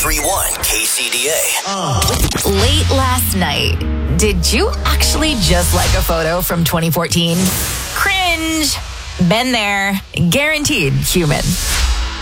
103.1 KCDA. Late last night, did you actually just like a photo from 2014? Cringe. Been there. Guaranteed human.